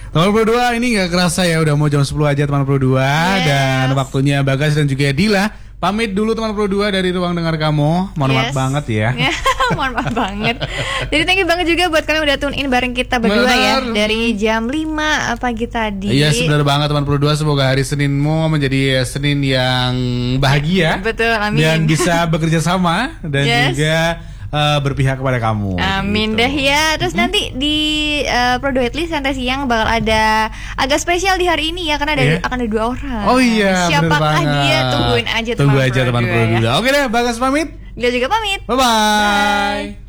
Teman Pro 2 ini gak kerasa ya, udah mau jam 10 aja teman Pro 2. Dan waktunya Bagas dan juga Dila pamit dulu teman Pro 2 dari ruang dengar kamu. Mohon maaf banget ya. Mohon maaf banget. Jadi thank you banget juga buat kalian udah tune in bareng kita berdua ya. Dari jam 5 pagi tadi. Iya benar banget teman Pro 2. Semoga hari Seninmu menjadi Senin yang bahagia. Betul, amin. Dan bisa bekerja sama dan juga berpihak kepada kamu. Amin gitu. Dah ya. Terus nanti di Pro 2 Headlist Santai Siang bakal ada agak spesial di hari ini ya, karena akan ada 2 orang. Oh iya, siapakah dia? Tungguin aja teman Pro 2. Oke deh, Bagas pamit. Dia juga pamit. Bye.